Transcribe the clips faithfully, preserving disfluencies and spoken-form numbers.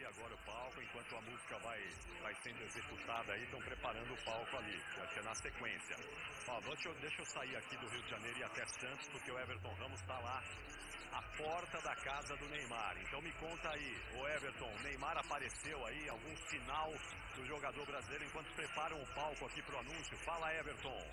aqui agora o palco, enquanto a música vai, vai sendo executada aí, estão preparando o palco ali, que é na sequência. Ó, deixa, eu, deixa eu sair aqui do Rio de Janeiro e ir até Santos, porque o Everton Ramos está lá, à porta da casa do Neymar. Então me conta aí, o Everton, o Neymar apareceu aí, algum sinal do jogador brasileiro enquanto preparam o palco aqui para o anúncio? Fala, Everton.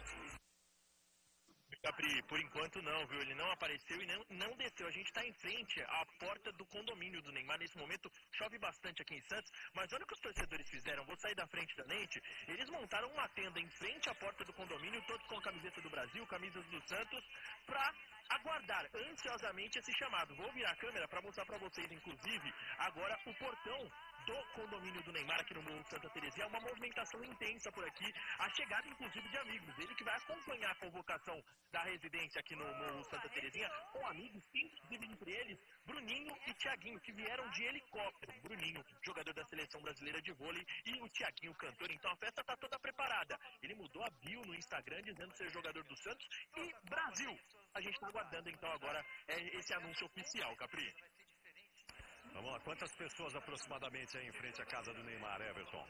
Capri, por enquanto não, viu? Ele não apareceu e não, não desceu. A gente está em frente à porta do condomínio do Neymar. Nesse momento chove bastante aqui em Santos, mas olha o que os torcedores fizeram. Vou sair da frente da lente. Eles montaram uma tenda em frente à porta do condomínio, todos com a camiseta do Brasil, camisas do Santos, para aguardar ansiosamente esse chamado. Vou virar a câmera para mostrar para vocês, inclusive, agora o portão do condomínio do Neymar aqui no Morro Santa Terezinha. É uma movimentação intensa por aqui, a chegada inclusive de amigos. Ele que vai acompanhar a convocação da residência aqui no Morro Santa Terezinha com amigos, inclusive entre eles Bruninho e Thiaguinho, que vieram de helicóptero. Bruninho, jogador da seleção brasileira de vôlei, e o Thiaguinho, cantor. Então a festa está toda preparada. Ele mudou a bio no Instagram dizendo ser jogador do Santos e Brasil. A gente está aguardando então agora esse anúncio oficial, Capri. Vamos lá, quantas pessoas aproximadamente aí em frente à casa do Neymar, Everton?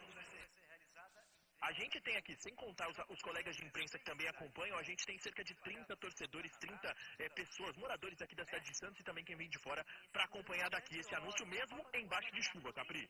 A gente tem aqui, sem contar os, os colegas de imprensa que também acompanham, a gente tem cerca de trinta torcedores, trinta é, pessoas, moradores aqui da cidade de Santos e também quem vem de fora para acompanhar daqui esse anúncio, mesmo embaixo de chuva, Capri.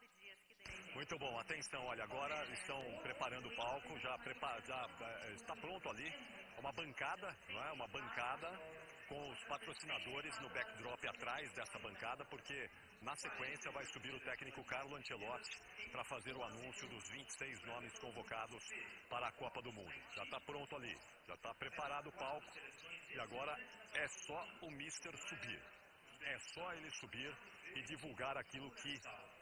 Muito bom, atenção, olha, agora estão preparando o palco, já, prepara, já é, está pronto ali, uma bancada, não é? Uma bancada com os patrocinadores no backdrop atrás dessa bancada, porque na sequência vai subir o técnico Carlo Ancelotti para fazer o anúncio dos vinte e seis nomes convocados para a Copa do Mundo. Já está pronto ali, já está preparado o palco e agora é só o Mister subir. É só ele subir e divulgar aquilo que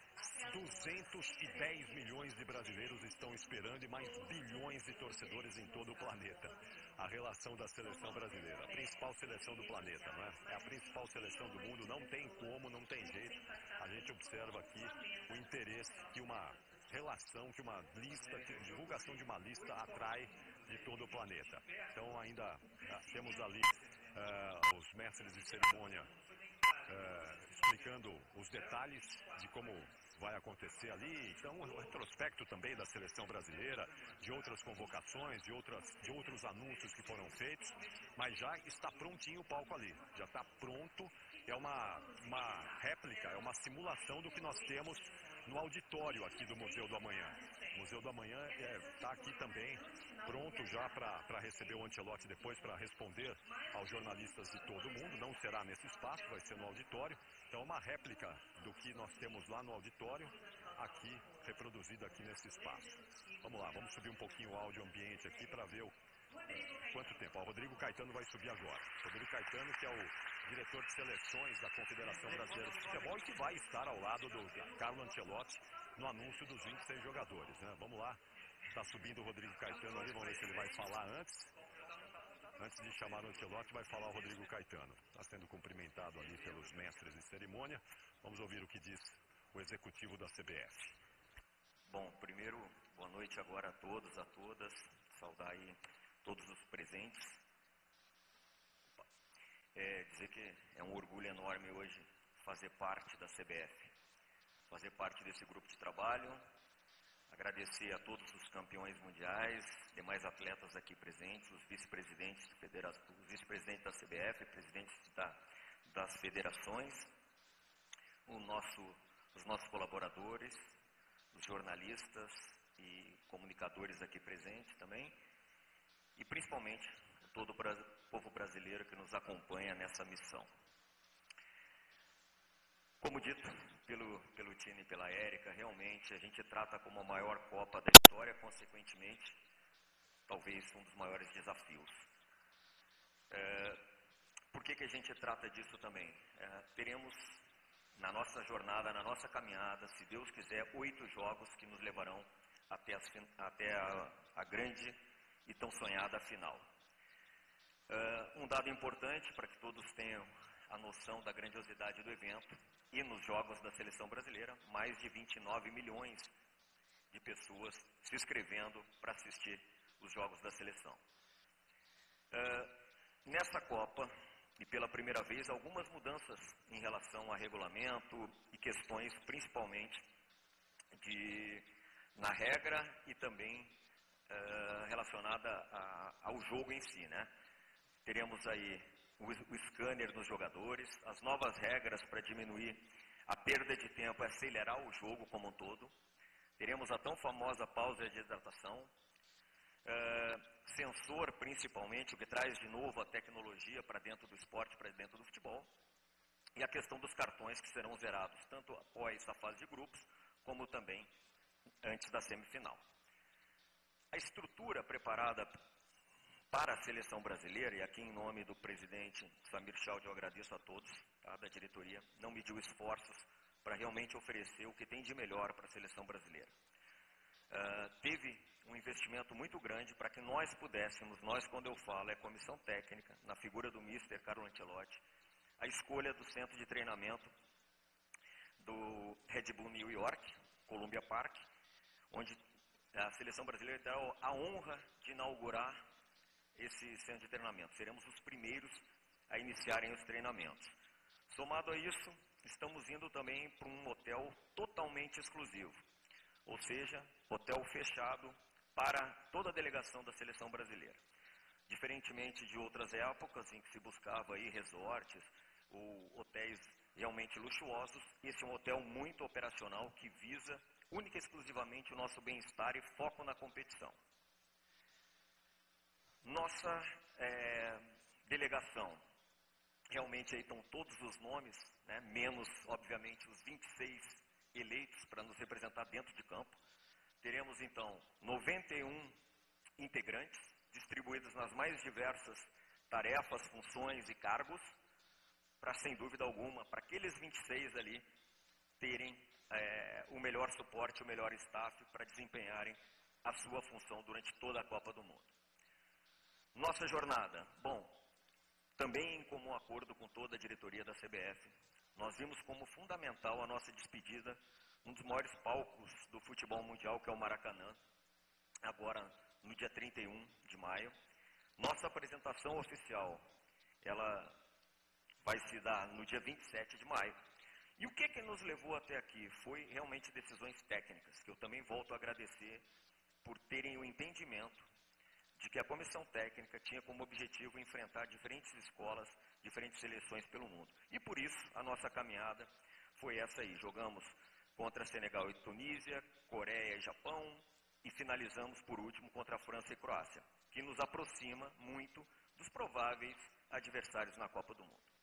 duzentos e dez milhões de brasileiros estão esperando e mais bilhões de torcedores em todo o planeta. A relação da seleção brasileira, a principal seleção do planeta, não é? É a principal seleção do mundo, não tem como, não tem jeito. A gente observa aqui o interesse que uma relação, que uma lista, que divulgação de uma lista atrai de todo o planeta. Então ainda ah, temos ali ah, os mestres de cerimônia ah, explicando os detalhes de como vai acontecer ali, então um retrospecto também da seleção brasileira, de outras convocações, de, outras, de outros anúncios que foram feitos, mas já está prontinho o palco ali, já está pronto, é uma, uma réplica, é uma simulação do que nós temos no auditório aqui do Museu do Amanhã. O Museu do Amanhã está é, aqui também, pronto já para receber o Ancelotti depois, para responder aos jornalistas de todo mundo. Não será nesse espaço, vai ser no auditório. Então, uma réplica do que nós temos lá no auditório, aqui, reproduzido aqui nesse espaço. Vamos lá, vamos subir um pouquinho o áudio ambiente aqui para ver o, quanto tempo. Ó, o Rodrigo Caetano vai subir agora. Rodrigo Caetano, que é o diretor de seleções da Confederação Brasileira de Futebol e que vai estar ao lado do Carlo Ancelotti no anúncio dos vinte e seis jogadores, né? Vamos lá, está subindo o Rodrigo Caetano ali, vamos ver se ele vai falar antes. Antes de chamar o Ancelotti, vai falar o Rodrigo Caetano. Está sendo cumprimentado ali pelos mestres de cerimônia. Vamos ouvir o que diz o executivo da C B F. Bom, primeiro, boa noite agora a todos, a todas. Saudar aí todos os presentes. É, dizer que é um orgulho enorme hoje fazer parte da C B F. Fazer parte desse grupo de trabalho. Agradecer a todos os campeões mundiais, demais atletas aqui presentes, os vice-presidentes de federação, os vice-presidentes da C B F, presidentes da, das federações, o nosso, os nossos colaboradores, os jornalistas e comunicadores aqui presentes também, e principalmente todo o povo brasileiro que nos acompanha nessa missão. Como dito pelo, pelo Tino e pela Érica, realmente a gente trata como a maior Copa da história, consequentemente, talvez um dos maiores desafios. É, por que que a gente trata disso também? É, teremos na nossa jornada, na nossa caminhada, se Deus quiser, oito jogos que nos levarão até, as, até a, a grande e tão sonhada final. É, um dado importante para que todos tenham a noção da grandiosidade do evento, e nos jogos da seleção brasileira, mais de vinte e nove milhões de pessoas se inscrevendo para assistir os jogos da seleção. Uh, nessa Copa, e pela primeira vez algumas mudanças em relação a regulamento e questões principalmente de, na regra e também uh, relacionada a, ao jogo em si, né? Teremos aí o, o scanner nos jogadores, as novas regras para diminuir a perda de tempo e acelerar o jogo como um todo. Teremos a tão famosa pausa de hidratação, uh, sensor principalmente, o que traz de novo a tecnologia para dentro do esporte, para dentro do futebol, e a questão dos cartões que serão zerados, tanto após a fase de grupos, como também antes da semifinal. A estrutura preparada para a seleção brasileira, e aqui em nome do presidente Samir Chowdhury eu agradeço a todos, tá, da diretoria, não mediu esforços para realmente oferecer o que tem de melhor para a seleção brasileira. Uh, teve um investimento muito grande para que nós pudéssemos, nós quando eu falo é comissão técnica, na figura do mister Carlo Ancelotti, a escolha do centro de treinamento do Red Bull New York, Columbia Park, onde a seleção brasileira terá a honra de inaugurar esse centro de treinamento. Seremos os primeiros a iniciarem os treinamentos. Somado a isso, estamos indo também para um hotel totalmente exclusivo, ou seja, hotel fechado para toda a delegação da seleção brasileira. Diferentemente de outras épocas em que se buscava aí resorts ou hotéis realmente luxuosos, esse é um hotel muito operacional que visa única e exclusivamente o nosso bem-estar e foco na competição. Nossa é, delegação, realmente aí estão todos os nomes, né, menos, obviamente, os vinte e seis eleitos para nos representar dentro de campo. Teremos, então, noventa e um integrantes, distribuídos nas mais diversas tarefas, funções e cargos, para, sem dúvida alguma, para aqueles vinte e seis ali terem é, o melhor suporte, o melhor staff para desempenharem a sua função durante toda a Copa do Mundo. Nossa jornada, bom, também em comum acordo com toda a diretoria da C B F, nós vimos como fundamental a nossa despedida num dos maiores palcos do futebol mundial, que é o Maracanã, agora no dia trinta e um de maio. Nossa apresentação oficial, ela vai se dar no dia vinte e sete de maio. E o que que nos levou até aqui? Foi realmente decisões técnicas, que eu também volto a agradecer por terem o entendimento de que a comissão técnica tinha como objetivo enfrentar diferentes escolas, diferentes seleções pelo mundo. E por isso, a nossa caminhada foi essa aí. Jogamos contra Senegal e Tunísia, Coreia e Japão, e finalizamos, por último, contra a França e Croácia, que nos aproxima muito dos prováveis adversários na Copa do Mundo.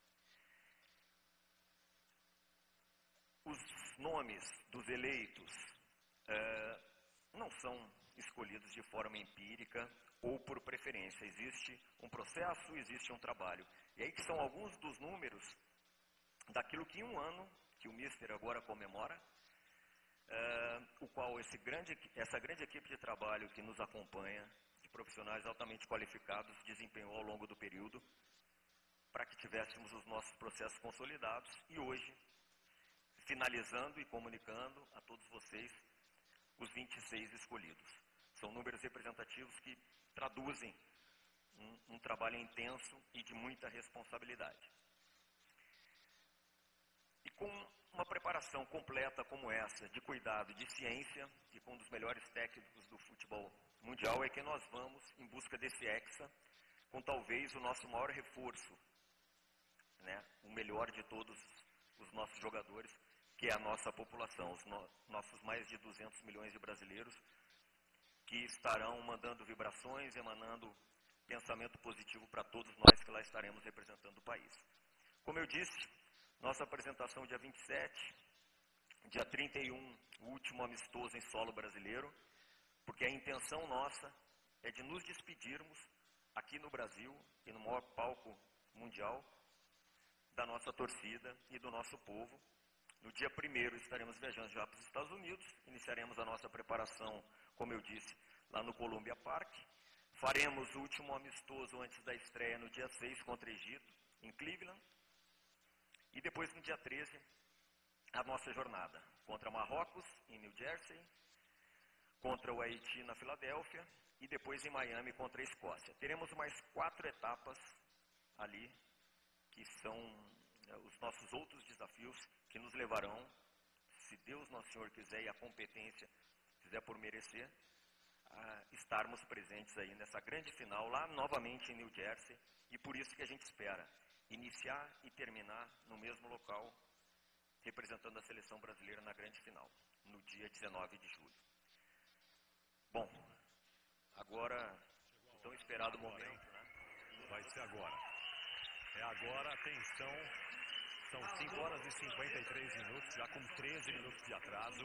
Os nomes dos eleitos eh, não são escolhidos de forma empírica ou por preferência. Existe um processo, existe um trabalho. E aí que são alguns dos números daquilo que em um ano, que o mister agora comemora, uh, o qual esse grande, essa grande equipe de trabalho que nos acompanha, de profissionais altamente qualificados, desempenhou ao longo do período, para que tivéssemos os nossos processos consolidados e hoje, finalizando e comunicando a todos vocês os vinte e seis escolhidos. São números representativos que traduzem um, um trabalho intenso e de muita responsabilidade. E com uma preparação completa como essa, de cuidado, de ciência, e com um dos melhores técnicos do futebol mundial, é que nós vamos em busca desse hexa, com talvez o nosso maior reforço, né, o melhor de todos os nossos jogadores, que é a nossa população, os no, nossos mais de duzentos milhões de brasileiros, que estarão mandando vibrações, emanando pensamento positivo para todos nós que lá estaremos representando o país. Como eu disse, nossa apresentação dia vinte e sete, dia trinta e um, o último amistoso em solo brasileiro, porque a intenção nossa é de nos despedirmos aqui no Brasil e no maior palco mundial da nossa torcida e do nosso povo. No dia primeiro estaremos viajando já para os Estados Unidos, iniciaremos a nossa preparação, como eu disse, lá no Columbia Park. Faremos o último amistoso antes da estreia no dia seis contra o Egito, em Cleveland. E depois, no dia treze, a nossa jornada contra Marrocos, em New Jersey, contra o Haiti, na Filadélfia, e depois em Miami contra a Escócia. Teremos mais quatro etapas ali que são é, os nossos outros desafios que nos levarão, se Deus Nosso Senhor quiser e a competência fizer por merecer, a estarmos presentes aí nessa grande final, lá novamente em New Jersey, e por isso que a gente espera iniciar e terminar no mesmo local, representando a seleção brasileira na grande final, no dia dezenove de julho. Bom, agora, o tão esperado momento, né? Vai ser agora. É agora, atenção, são cinco horas e cinquenta e três minutos, já com treze minutos de atraso,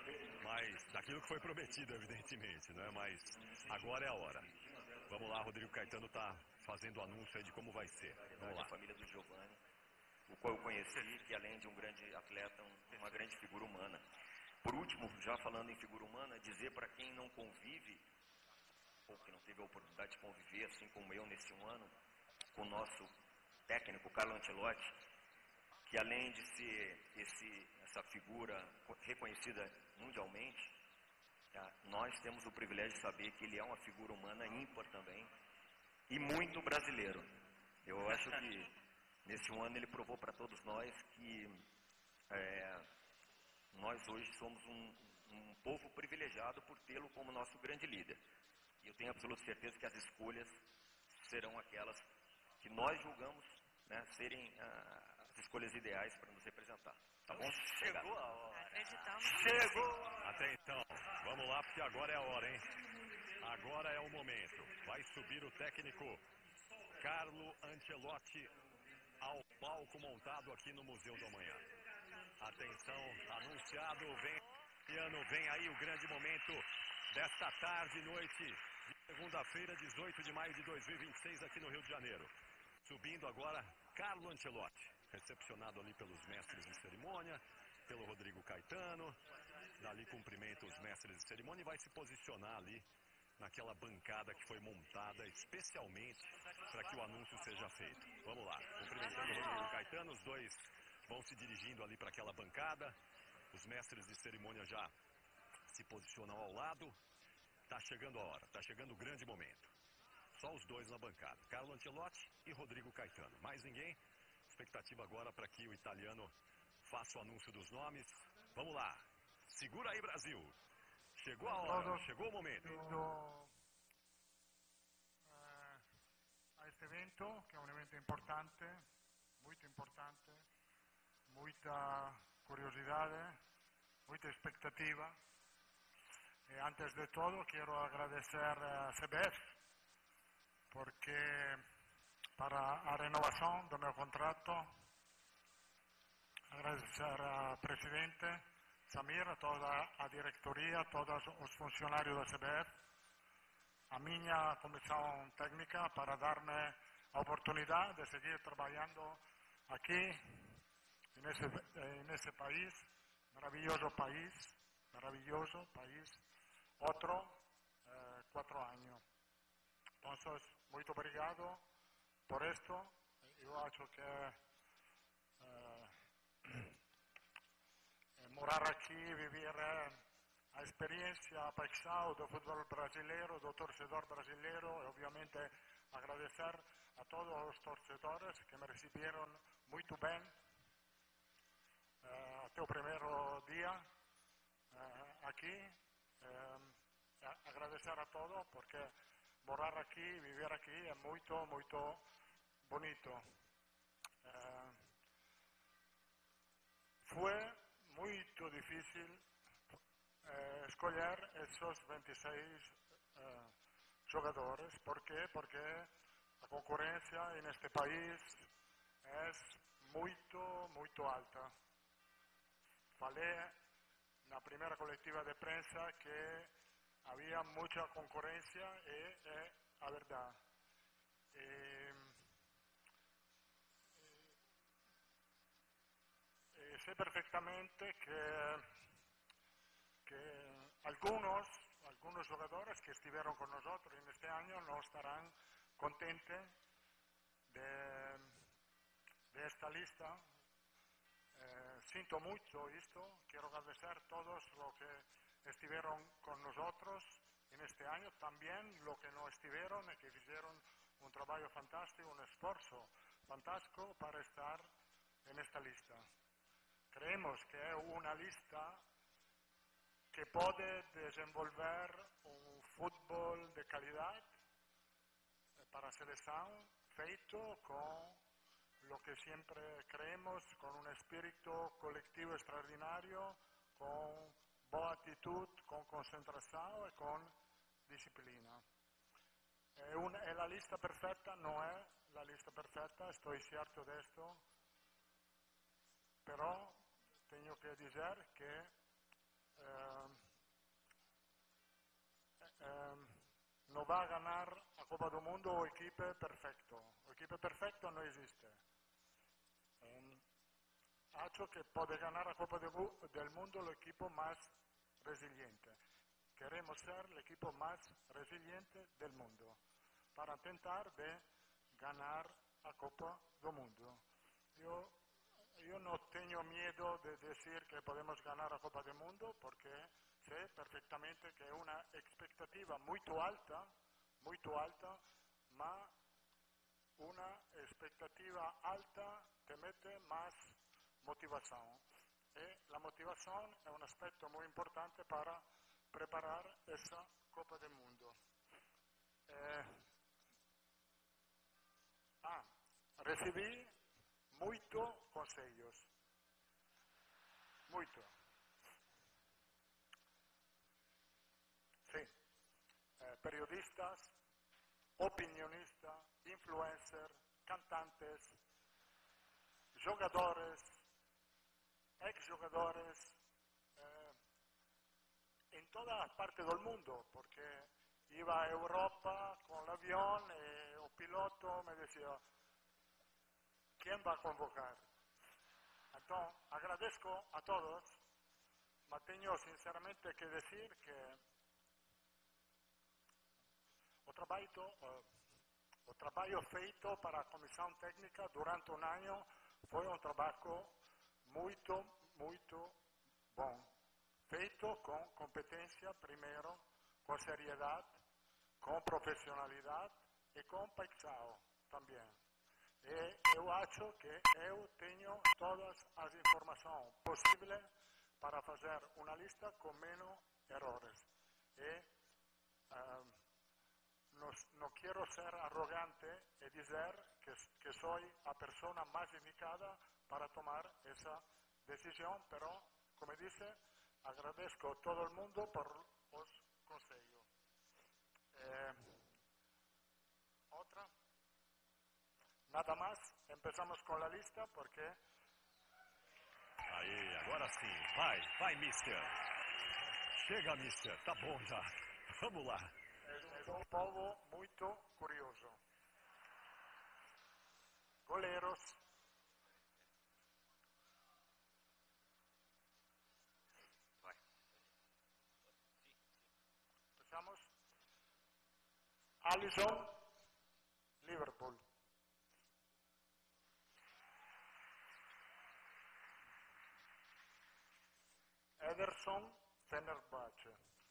mas daquilo que foi prometido, evidentemente, né? Mas agora é a hora. Vamos lá, Rodrigo Caetano está fazendo o anúncio aí de como vai ser. Vamos lá. A família do Giovanni, o qual eu conheci, que além de um grande atleta, um, uma grande figura humana. Por último, já falando em figura humana, dizer para quem não convive, ou que não teve a oportunidade de conviver, assim como eu nesse um ano, com o nosso técnico, Carlo Ancelotti, que além de ser esse, essa figura reconhecida mundialmente, tá, nós temos o privilégio de saber que ele é uma figura humana ímpar também, e muito brasileiro. Eu acho que nesse um ano ele provou para todos nós que é, nós hoje somos um, um povo privilegiado por tê-lo como nosso grande líder. E eu tenho absoluta certeza que as escolhas serão aquelas que nós julgamos, né, serem ah, as escolhas ideais para nos representar. Tá bom? Chegou a hora. Chegou! Até então, vamos lá, porque agora é a hora, hein? Agora é o momento. Vai subir o técnico Carlo Ancelotti ao palco montado aqui no Museu do Amanhã. Atenção, anunciado, vem, ano, vem aí o grande momento desta tarde, noite, de segunda-feira, dezoito de maio de dois mil e vinte e seis, aqui no Rio de Janeiro. Subindo agora, Carlo Ancelotti, recepcionado ali pelos mestres de cerimônia, pelo Rodrigo Caetano, dali cumprimenta os mestres de cerimônia e vai se posicionar ali naquela bancada que foi montada especialmente para que o anúncio seja feito. Vamos lá, cumprimentando o Rodrigo Caetano, os dois vão se dirigindo ali para aquela bancada, os mestres de cerimônia já se posicionam ao lado, está chegando a hora, está chegando o grande momento. Só os dois na bancada, Carlo Ancelotti e Rodrigo Caetano. Mais ninguém, expectativa agora para que o italiano faça o anúncio dos nomes. Vamos lá, segura aí, Brasil. Chegou a hora, chegou o momento. A este evento, que é um evento importante, muito importante, muita curiosidade, muita expectativa. E antes de todo, quero agradecer a C B F, porque para a renovação do meu contrato, agradecer ao presidente Samir, a toda a diretoria, a todos os funcionários da C B F, a minha comissão técnica para dar-me a oportunidade de seguir trabalhando aqui, nesse, nesse país, maravilhoso país, maravilhoso país, outro eh, quatro anos. Então, muito obrigado por isto. Eu acho que eh, morar aqui, viver a experiência, a paixão do futebol brasileiro, do torcedor brasileiro, e obviamente agradecer a todos os torcedores que me receberam muito bem eh, até o primeiro dia eh, aqui. Eh, agradecer a todos porque morar aqui, viver aqui é muito, muito bonito. Eh, foi muito difícil eh, escolher esses vinte e seis eh, jogadores. ¿Por quê? Porque a concorrência neste país é muito, muito alta. Falei na primeira coletiva de prensa que havia muita concorrência e é a verdade. E, e sei perfeitamente que, que algunos, algunos jugadores que estuvieron con nosotros en este año no estarán contentes de, de esta lista. Eh, siento mucho esto, quiero agradecer a todos los que estuvieron con nosotros en este año, también los que no estuvieron y que hicieron un trabajo fantástico, un esfuerzo fantástico para estar en esta lista. Creemos que es una lista que puede desenvolver un fútbol de calidad para selección, feito con lo que siempre creemos, con un espíritu colectivo extraordinario, con buena actitud, con concentración y con disciplina. È, un, è la lista perfetta? No è la lista perfetta, estoy cierto de esto, però tengo que decir que eh, eh, no va a ganar a Copa del Mundo o equipo perfecto. O equipo perfecto no existe. Eh, hecho que puede ganar a Copa del Mundo el equipo más resiliente. Queremos ser el equipo más resiliente del mundo para intentar de ganar a Copa del Mundo. Yo, yo no tengo miedo de decir que podemos ganar a Copa del Mundo porque sé perfectamente que es una expectativa muy alta, muy alta, ma una expectativa alta te mete más motivación. Y la motivación es un aspecto muy importante para preparar esa Copa del Mundo. Eh, ah, recibí muchos consejos, mucho. Sí, eh, periodistas, opinionistas, influencers, cantantes, jugadores, exjugadores, eh, en todas partes del mundo, porque iba a Europa con el avión y el piloto me decía, ¿quién va a convocar? Entonces, agradezco a todos, ma tengo sinceramente que decir que ho trabajo, eh, o trabajo feito para la Comisión Técnica durante un año fue un trabajo muy, muy bueno. Feito con competencia primero, con seriedad, con profesionalidad y con paixão también. E eu acho que eu tenho todas as informações possíveis para fazer uma lista com menos errores. E um, no, no quero ser arrogante e dizer que, que sou a pessoa mais indicada para tomar essa decisão, pero, como disse, agradezco a todo el mundo por los consejos. Eh, ¿Otra? Nada más, empezamos con la lista porque... Aí, agora sim. Vai, vai, mister. Chega, mister. Tá bom já. Vamos lá. Es, es un povo muy curioso. Goleros. Empezamos. Alisson, Liverpool. Ederson, Fenerbahce.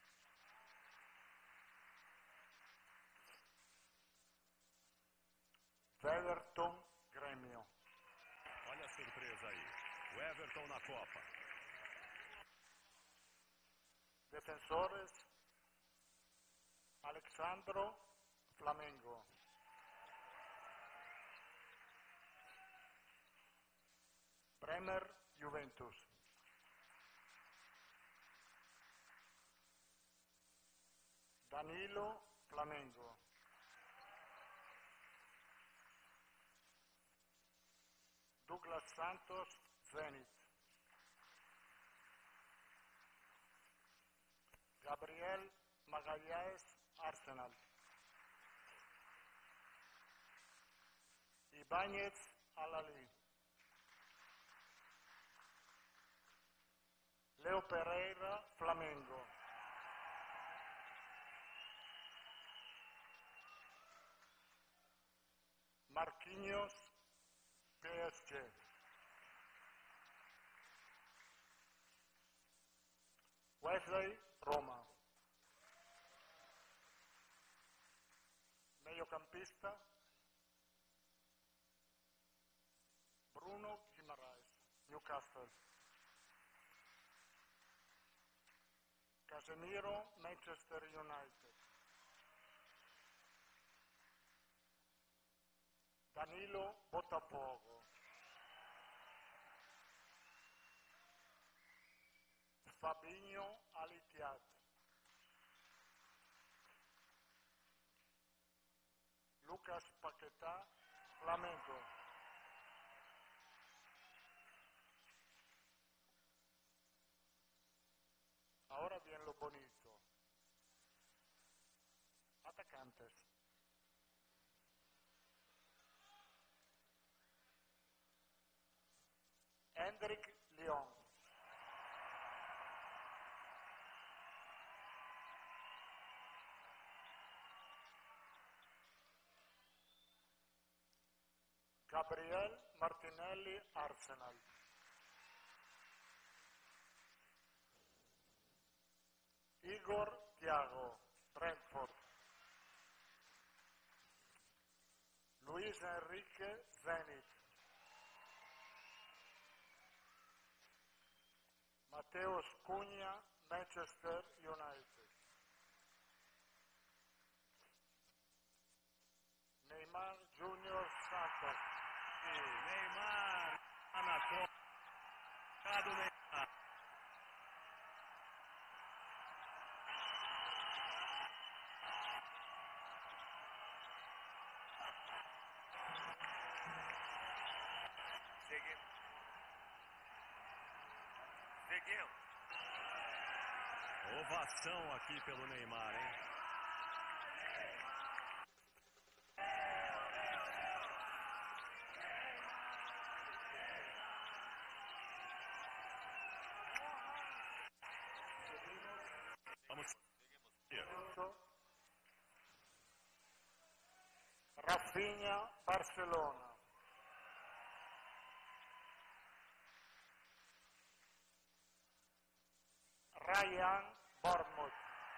Everton, Grêmio. Olha a surpresa aí. O Everton na Copa. Defensores, Alexandro, Flamengo. Bremer, Juventus. Danilo, Flamengo. Douglas Santos, Zenit. Gabriel Magalhães, Arsenal. Ibáñez, Al-Ahly. Leo Pereira, Flamengo. Marquinhos, P S G. Wesley, Roma. Mediocampista, Bruno Guimaraes, Newcastle. Casemiro, Manchester United. Danilo, Botafogo. Fabinho, Al Ittihad. Lucas Paquetá, Flamengo. Ahora viene lo bonito. Atacantes. Hendrik León. Gabriel Martinelli, Arsenal. Igor Thiago, Brentford. Luis Enrique, Zenit. Mateus Cunha, Manchester United. Neymar Júnior, Santos. E Neymar, Anacó. Obrigado, Neymar. Seguimos. Seguimos. Ovação aqui pelo Neymar, hein? Vamos. Rafinha, Barcelona. Ryan, Bournemouth.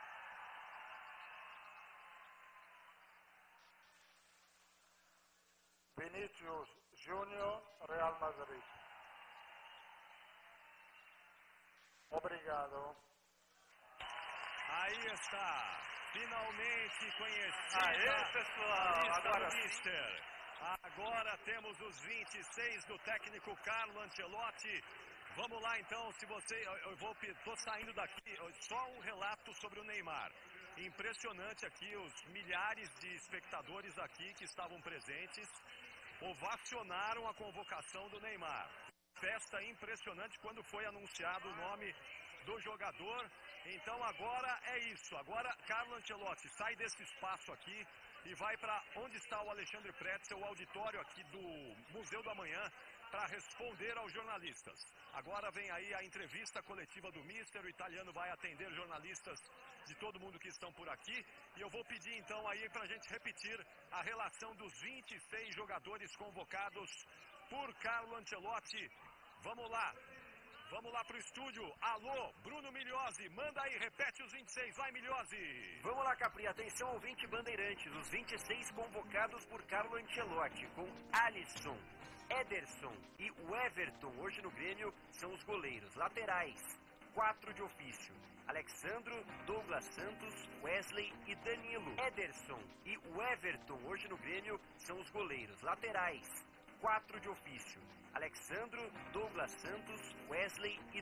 Vinicius Júnior, Real Madrid. Obrigado. Aí está, finalmente conhecida Aê, pessoal, a lista agora do Mister. Agora temos os vinte e seis do técnico Carlo Ancelotti. Vamos lá então, se você, eu vou, tô saindo daqui, só um relato sobre o Neymar. Impressionante aqui, os milhares de espectadores aqui que estavam presentes ovacionaram a convocação do Neymar. Festa impressionante quando foi anunciado o nome do jogador. Então agora é isso, agora Carlo Ancelotti sai desse espaço aqui e vai para onde está o Alexandre Pretzel, o auditório aqui do Museu do Amanhã, para responder aos jornalistas. Agora vem aí a entrevista coletiva do Mister, o italiano vai atender jornalistas de todo mundo que estão por aqui, e eu vou pedir então aí para a gente repetir a relação dos vinte e seis jogadores convocados por Carlo Ancelotti. Vamos lá, vamos lá pro estúdio. Alô, Bruno Migliosi, manda aí, repete os vinte e seis, vai Migliosi. Vamos lá, Capri, atenção ao vinte Bandeirantes, os vinte e seis convocados por Carlo Ancelotti, com Alisson, Ederson e o Everton, hoje no Grêmio, são os goleiros. Laterais, quatro de ofício: Alexandro, Douglas Santos, Wesley e Danilo. Ederson e o Everton, hoje no Grêmio, são os goleiros. Laterais, quatro de ofício: Alexandro, Douglas Santos, Wesley e